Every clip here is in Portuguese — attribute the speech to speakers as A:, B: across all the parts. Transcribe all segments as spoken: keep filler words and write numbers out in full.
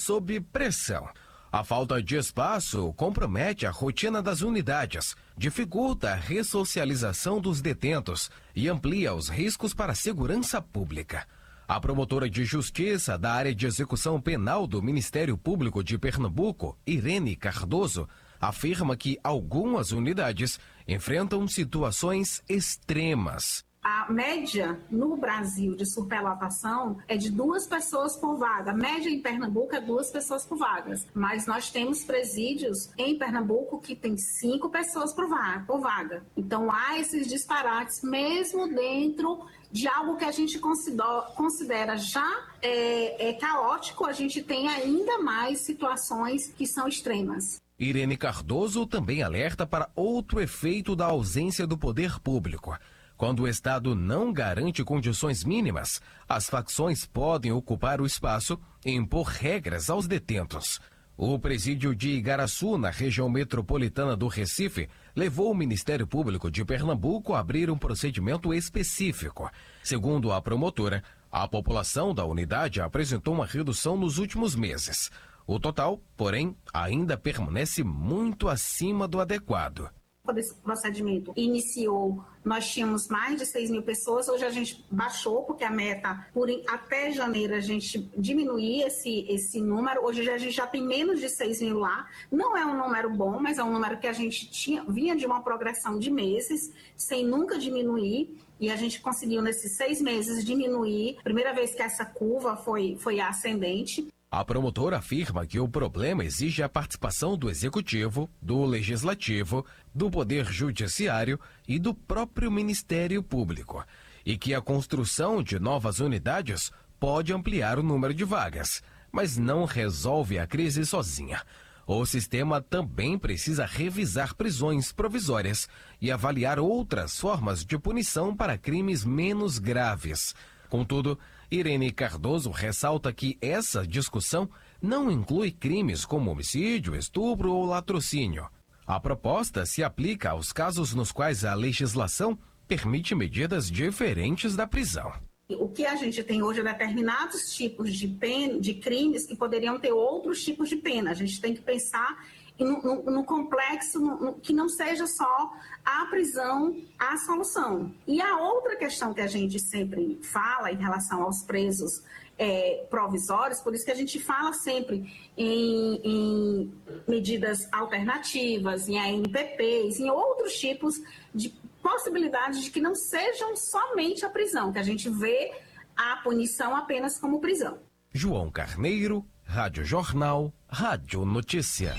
A: sob pressão. A falta de espaço compromete a rotina das unidades, dificulta a ressocialização dos detentos e amplia os riscos para a segurança pública. A promotora de justiça da área de execução penal do Ministério Público de Pernambuco, Irene Cardoso, afirma que algumas unidades enfrentam situações extremas.
B: A média no Brasil de superlotação é de duas pessoas por vaga. A média em Pernambuco é duas pessoas por vagas. Mas nós temos presídios em Pernambuco que tem cinco pessoas por vaga. Por vaga. Então há esses disparates mesmo dentro de algo que a gente considera, considera já é, é caótico. A gente tem ainda mais situações que são extremas.
A: Irene Cardoso também alerta para outro efeito da ausência do poder público. Quando o Estado não garante condições mínimas, as facções podem ocupar o espaço e impor regras aos detentos. O presídio de Igaraçu, na região metropolitana do Recife, levou o Ministério Público de Pernambuco a abrir um procedimento específico. Segundo a promotora, a população da unidade apresentou uma redução nos últimos meses. O total, porém, ainda permanece muito acima do adequado.
B: Quando esse procedimento iniciou, nós tínhamos mais de seis mil pessoas. Hoje a gente baixou, porque a meta, por até janeiro, a gente diminuir esse, esse número. Hoje a gente já tem menos de seis mil lá. Não é um número bom, mas é um número que a gente tinha, vinha de uma progressão de meses, sem nunca diminuir. E a gente conseguiu, nesses seis meses, diminuir. Primeira vez que essa curva foi, foi ascendente.
A: A promotora afirma que o problema exige a participação do Executivo, do Legislativo, do Poder Judiciário e do próprio Ministério Público, e que a construção de novas unidades pode ampliar o número de vagas, mas não resolve a crise sozinha. O sistema também precisa revisar prisões provisórias e avaliar outras formas de punição para crimes menos graves. Contudo, Irene Cardoso ressalta que essa discussão não inclui crimes como homicídio, estupro ou latrocínio. A proposta se aplica aos casos nos quais a legislação permite medidas diferentes da prisão.
B: O que a gente tem hoje é determinados tipos de, pena, de crimes que poderiam ter outros tipos de pena. A gente tem que pensar no, no, no complexo, no, no, que não seja só a prisão a solução. E a outra questão que a gente sempre fala em relação aos presos é, provisórios, por isso que a gente fala sempre em, em medidas alternativas, em A N P Ps, em outros tipos de possibilidades de que não sejam somente a prisão, que a gente vê a punição apenas como prisão.
A: João Carneiro, Rádio Jornal, Rádio Notícia.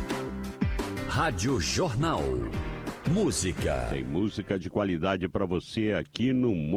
C: Rádio Jornal. Música.
D: Tem música de qualidade para você aqui no